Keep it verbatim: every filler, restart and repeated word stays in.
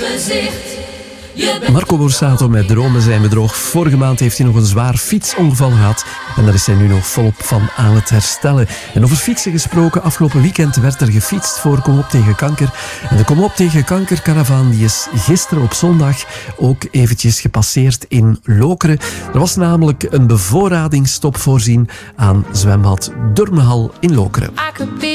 gezicht. Je bent... Marco Borsato met Dromen zijn bedrog. Vorige maand heeft hij nog een zwaar fietsongeval gehad. En daar is hij nu nog volop van aan het herstellen. En over fietsen gesproken, afgelopen weekend werd er gefietst voor Kom op tegen kanker. En de Kom op tegen kanker caravan die is gisteren op zondag ook eventjes gepasseerd in Lokeren. Er was namelijk een bevoorradingsstop voorzien aan zwembad Durmehal in Lokeren.